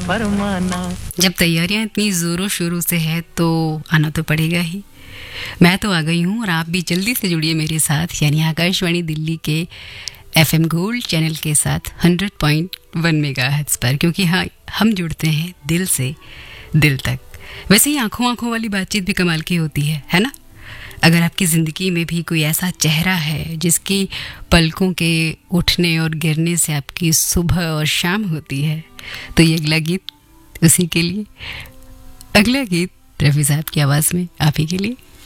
फरमाना। जब तैयारियां इतनी जोरों शोरों से है तो आना तो पड़ेगा ही। मैं तो आ गई हूँ और आप भी जल्दी से जुड़िए मेरे साथ, यानी आकाशवाणी दिल्ली के FM गोल्ड चैनल के साथ 100.1 मेगाहर्ट्ज पर, क्योंकि हाँ, हम जुड़ते हैं दिल से दिल तक। वैसे ही आंखों आंखों वाली बातचीत भी कमाल की होती है ना? अगर आपकी ज़िंदगी में भी कोई ऐसा चेहरा है जिसकी पलकों के उठने और गिरने से आपकी सुबह और शाम होती है, तो ये अगला गीत उसी के लिए। अगला गीत रफ़ी साहब की आवाज़ में आप ही के लिए।